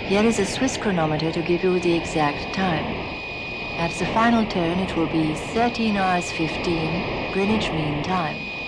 Here is a Swiss chronometer to give you the exact time. At the final tone, it will be 13 hours 15 Greenwich Mean Time.